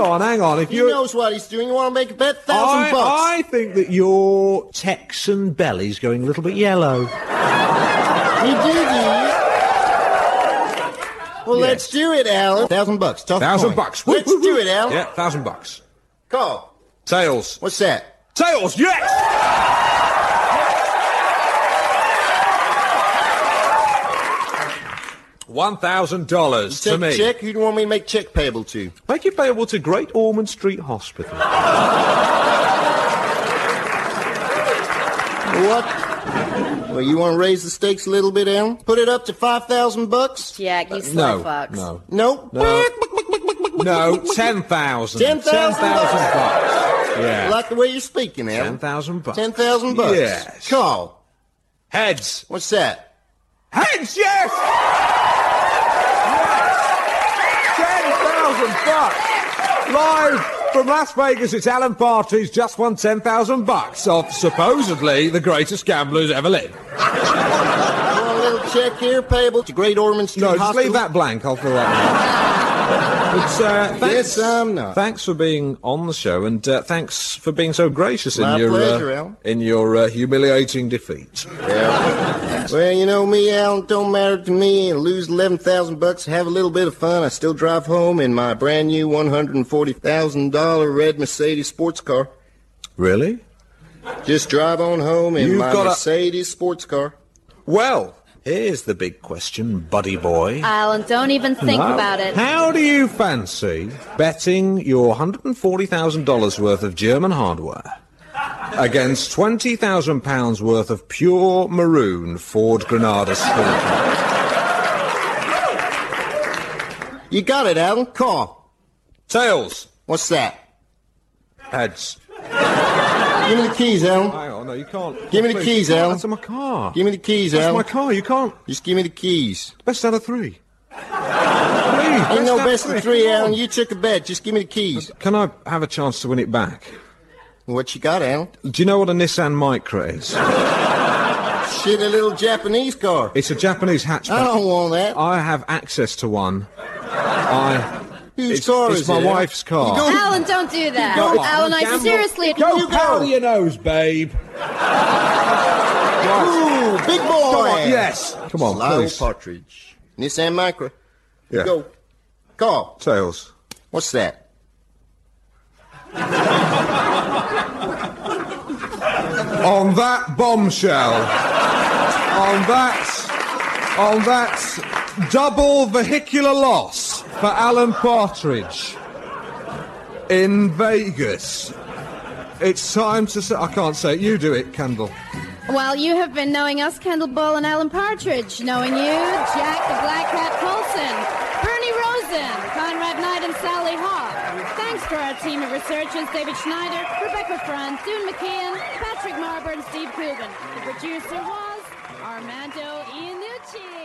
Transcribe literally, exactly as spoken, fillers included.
on, hang on. If He you knows what he's doing. You want to make a bet? Thousand I, bucks. I think that your Texan belly's going a little bit yellow. You do these. Well, Yes. let's do it, Alan. Thousand bucks. Toss a Thousand coin. bucks. Woo, Let's woo, do woo. it, Alan. Yeah, thousand bucks. Call. Tails. What's that? Tails, yes! One thousand dollars to Take me. a check. Who do you want me to make check payable to? Make it payable to Great Ormond Street Hospital. What? Well, you want to raise the stakes a little bit, Alan? Put it up to five thousand bucks. Jack, you sly No, fox. no, Nope. no, no. Ten thousand. Ten thousand bucks. Yeah. Like the way you're speaking, Alan. Ten thousand bucks. Ten thousand bucks. Yes. Call. Heads. What's that? Heads. Yes. Ten thousand bucks. Live from Las Vegas, it's Alan Partridge. Just won ten thousand bucks off supposedly the greatest gambler who's ever lived. Want a little check here payable to Great Ormond Street No, just Hospital? leave that blank. I'll fill that in. It's, uh, thanks, Yes, I'm not. Thanks for being on the show, and uh, thanks for being so gracious in My your pleasure, uh, Al. in your uh, humiliating defeat. Yeah. Well, you know me, Alan. Don't matter to me. I lose eleven thousand bucks, have a little bit of fun. I still drive home in my brand new one hundred and forty thousand dollar red Mercedes sports car. Really? Just drive on home in You've my got a- Mercedes sports car. Well, here's the big question, buddy boy. Alan, don't even think No. about it. How do you fancy betting your one hundred and forty thousand dollars worth of German hardware against twenty thousand pounds worth of pure maroon Ford Granada Sport? You got it, Alan. Call. Tails. What's that? Heads. Give me the keys, Alan. Hang on, no, you can't. Give me the Please, keys, you can't. Al. That's in my car. Give me the keys, That's Alan. my car. You can't. Just give me the keys. Best out of three. Three. Ain't no out of best of three, Come on. Alan. You took a bet. Just give me the keys. Can I have a chance to win it back? What you got, Alan? Do you know what a Nissan Micra is? Shit, a little Japanese car. It's a Japanese hatchback. I don't want that. I have access to one. I. Whose it's, car it's is my it, Alan? wife's car. You go- Alan, don't do that. Go on, Alan, I gamble. seriously... Go You powder go. your nose, babe. Ooh, big boy. Come on, yes. Come on, Lyle please. Partridge. Nissan Micra. Yeah. Go. Call. Tails. What's that? On that bombshell, on that, on that double vehicular loss for Alan Partridge in Vegas, it's time to say, I can't say it, you do it, Kendall. Well, you have been knowing us, Kendall Bull and Alan Partridge. Knowing you, Jack the Black Cat Colson, Bernie Rosen, Conrad Knight, and Sally Hawk. Thanks to our team of researchers, David Schneider, Rebecca Front, Dune McKeon, Patrick Marber, and Steve Coogan. The producer was Armando Iannucci.